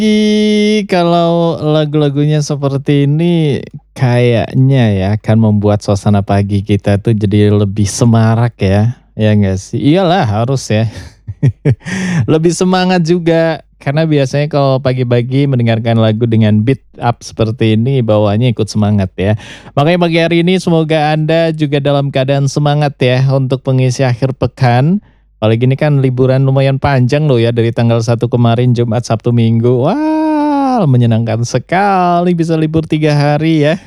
Kalau lagu-lagunya seperti ini kayaknya ya akan membuat suasana pagi kita tuh jadi lebih semarak ya nggak sih? Iyalah harus ya. Lebih semangat juga, karena biasanya kalau pagi-pagi mendengarkan lagu dengan beat up seperti ini, bawaannya ikut semangat ya. Makanya pagi hari ini semoga Anda juga dalam keadaan semangat ya untuk pengisi akhir pekan. Apalagi ini kan liburan lumayan panjang loh ya, dari tanggal 1 kemarin Jumat, Sabtu, Minggu. Wah, menyenangkan sekali bisa libur 3 hari ya.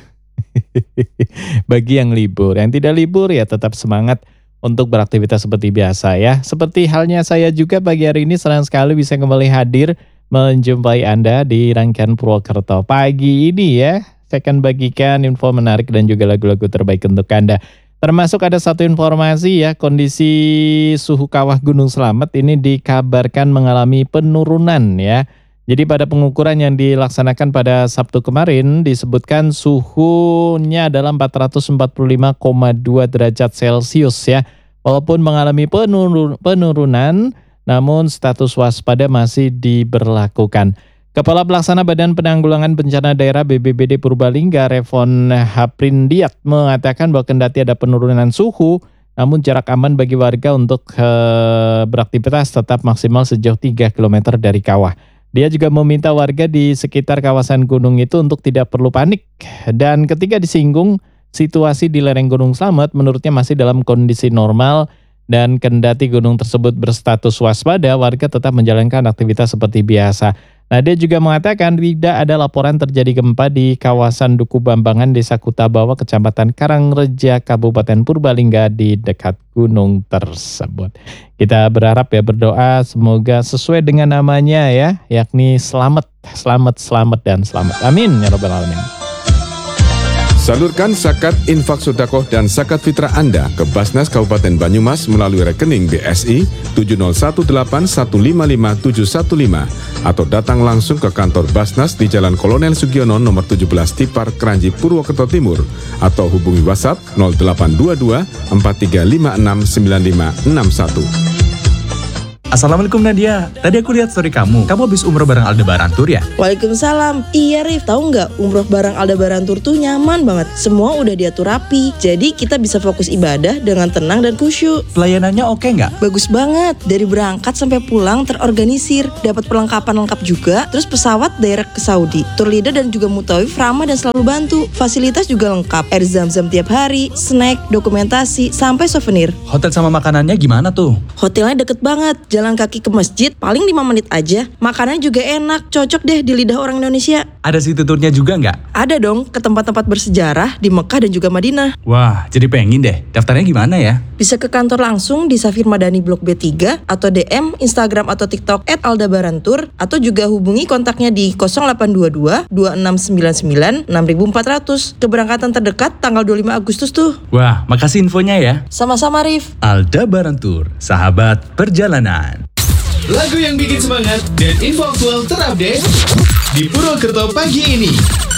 Bagi yang libur, yang tidak libur ya tetap semangat untuk beraktivitas seperti biasa ya. Seperti halnya saya juga pagi hari ini senang sekali bisa kembali hadir menjumpai Anda di rangkaian Purwokerto pagi ini ya. Saya akan bagikan info menarik dan juga lagu-lagu terbaik untuk Anda. Termasuk ada satu informasi ya, kondisi suhu kawah Gunung Slamet ini dikabarkan mengalami penurunan ya. Jadi pada pengukuran yang dilaksanakan pada Sabtu kemarin disebutkan suhunya adalah 445,2 derajat Celcius ya. Walaupun mengalami penurunan, namun status waspada masih diberlakukan. Kepala Pelaksana Badan Penanggulangan Bencana Daerah BPBD Purbalingga, Revon Haprindiat, mengatakan bahwa kendati ada penurunan suhu, namun jarak aman bagi warga untuk beraktivitas tetap maksimal sejauh 3 km dari kawah. Dia juga meminta warga di sekitar kawasan gunung itu untuk tidak perlu panik. Dan ketika disinggung situasi di lereng Gunung Slamet, menurutnya masih dalam kondisi normal. Dan kendati gunung tersebut berstatus waspada, warga tetap menjalankan aktivitas seperti biasa. Nah, dia juga mengatakan tidak ada laporan terjadi gempa di kawasan Duku Bambangan, Desa Kutabawa, Kecamatan Karangreja, Kabupaten Purbalingga di dekat gunung tersebut. Kita berharap ya, berdoa semoga sesuai dengan namanya ya, yakni selamat, dan selamat. Amin ya rabbal alamin. Salurkan zakat, infak sedekah dan zakat fitrah Anda ke Basnas Kabupaten Banyumas melalui rekening BSI 70181555715 atau datang langsung ke kantor Basnas di Jalan Kolonel Sugiono nomor 17 Tipar, Kranji, Purwokerto Timur atau hubungi WhatsApp 0822 43569561. Assalamualaikum Nadia, tadi aku lihat story kamu habis umroh bareng Aldebaran Tour ya? Waalaikumsalam. Iya Rif, tahu nggak umroh bareng Aldebaran Tour tuh nyaman banget. Semua udah diatur rapi, jadi kita bisa fokus ibadah dengan tenang dan khusyuk. Pelayanannya oke nggak? Bagus banget, dari berangkat sampai pulang terorganisir, dapat perlengkapan lengkap juga, terus pesawat direct ke Saudi. Tour leader dan juga mutawif ramah dan selalu bantu. Fasilitas juga lengkap, air zam-zam tiap hari, snack, dokumentasi, sampai souvenir. Hotel sama makanannya gimana tuh? Hotelnya deket banget, jalan kaki ke masjid paling 5 menit aja. Makanannya juga enak, cocok deh di lidah orang Indonesia. Ada city tournya juga nggak? Ada dong, ke tempat-tempat bersejarah di Mekah dan juga Madinah. Wah, jadi pengen deh. Daftarnya gimana ya? Bisa ke kantor langsung di Safir Madani Blok B3 atau DM Instagram atau TikTok @aldebarantour atau juga hubungi kontaknya di 0822 2699 6400. Keberangkatan terdekat tanggal 25 Agustus tuh. Wah, makasih infonya ya. Sama-sama Rif. Aldebaran Tour, sahabat perjalanan. Lagu yang bikin semangat dan info aktual terupdate di Purwokerto pagi ini.